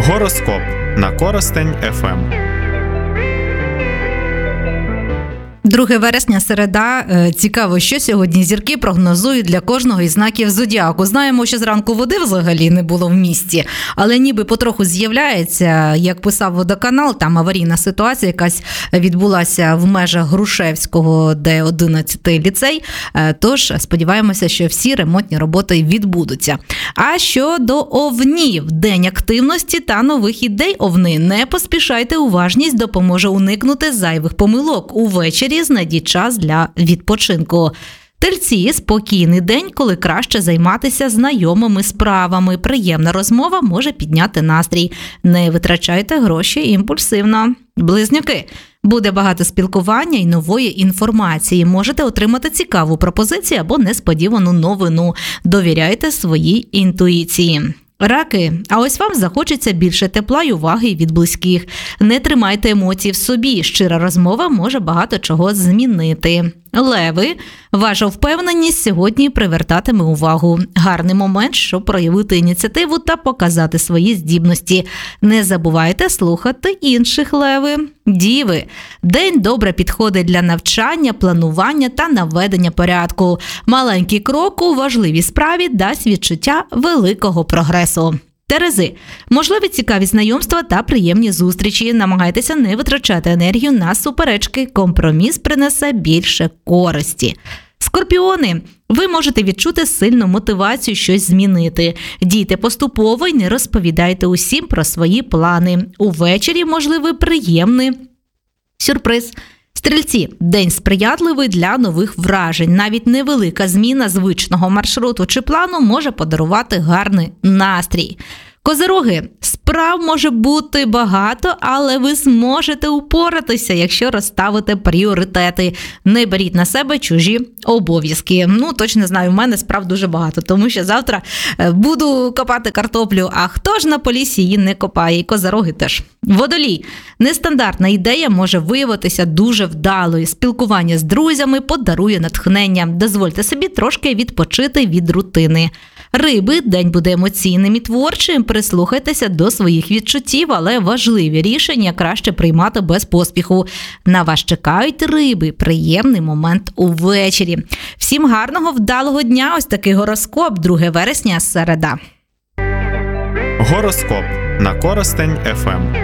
Гороскоп на Коростень ФМ. 2 вересня, середа. Цікаво, що сьогодні зірки прогнозують для кожного із знаків зодіаку. Знаємо, що зранку води взагалі не було в місті, але ніби потроху з'являється, як писав водоканал, там аварійна ситуація якась відбулася в межах Грушевського, де 11 ліцей. Тож сподіваємося, що всі ремонтні роботи відбудуться. А щодо овнів, день активності та нових ідей. Овни, не поспішайте, уважність допоможе уникнути зайвих помилок. Увечері знайдіть час для відпочинку. Тельці, спокійний день, коли краще займатися знайомими справами. Приємна розмова може підняти настрій. Не витрачайте гроші імпульсивно. Близнюки, буде багато спілкування і нової інформації. Можете отримати цікаву пропозицію або несподівану новину. Довіряйте своїй інтуїції. Раки, а ось вам захочеться більше тепла й уваги від близьких. Не тримайте емоцій в собі, щира розмова може багато чого змінити. Леви, ваша впевненість сьогодні привертатиме увагу. Гарний момент, щоб проявити ініціативу та показати свої здібності. Не забувайте слухати інших, леви. Діви, день добре підходить для навчання, планування та наведення порядку. Маленький крок у важливій справі дасть відчуття великого прогресу. Терези, можливі цікаві знайомства та приємні зустрічі. Намагайтеся не витрачати енергію на суперечки. Компроміс принесе більше користі. Скорпіони, ви можете відчути сильну мотивацію щось змінити. Дійте поступово і не розповідайте усім про свої плани. Увечері можливий приємний сюрприз. Стрільці, день сприятливий для нових вражень. Навіть невелика зміна звичного маршруту чи плану може подарувати гарний настрій. Козироги, справ може бути багато, але ви зможете упоратися, якщо розставите пріоритети. Не беріть на себе чужі обов'язки. Точно не знаю, в мене справ дуже багато, тому що завтра буду копати картоплю, а хто ж на полісі її не копає, і козироги теж. Водолій, нестандартна ідея може виявитися дуже вдалою. Спілкування з друзями подарує натхнення. Дозвольте собі трошки відпочити від рутини. Риби, день буде емоційним і творчим, прислухайтеся до своїх відчуттів, але важливі рішення краще приймати без поспіху. На вас чекають риби, приємний момент увечері. Всім гарного, вдалого дня, ось такий гороскоп, 2 вересня, середа. Гороскоп на Коростень ФМ.